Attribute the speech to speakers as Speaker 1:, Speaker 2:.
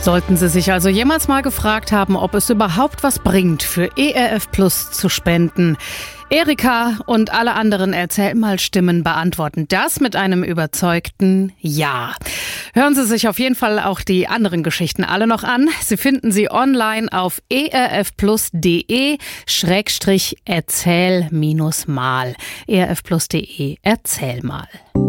Speaker 1: Sollten Sie sich also jemals mal gefragt haben, ob es überhaupt was bringt, für ERF Plus zu spenden? Erika und alle anderen Erzähl-mal-Stimmen beantworten das mit einem überzeugten Ja. Hören Sie sich auf jeden Fall auch die anderen Geschichten alle noch an. Sie finden sie online auf erfplus.de/erzähl-mal. erfplus.de Erzähl mal.